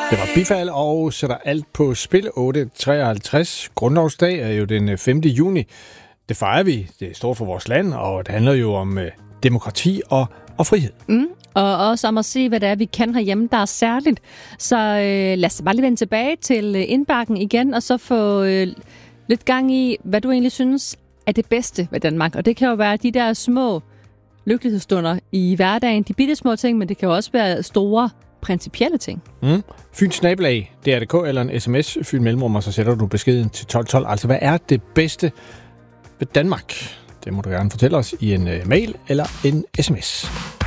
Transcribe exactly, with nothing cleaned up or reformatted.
Det var Bifald og sætter alt på spil. Otte treoghalvtreds. Grundlovsdag er jo den femte juni. Det fejrer vi. Det er stort for vores land, og det handler jo om øh, demokrati og, og frihed. Mm. Og også om at se, hvad det er, vi kan herhjemme, der er særligt. Så øh, lad os bare lige vende tilbage til øh, indbakken igen, og så få øh, lidt gang i, hvad du egentlig synes er det bedste ved Danmark. Og det kan jo være de der små lykkelighedsstunder i hverdagen, de bitte små ting, men det kan jo også være store principielle ting. Mm. Fyns snabelag, D R K eller en sms, Fyn mellemrum, og så sætter du beskeden til tolv tolv. Altså, hvad er det bedste ved Danmark? Det må du gerne fortælle os i en uh, mail eller en sms.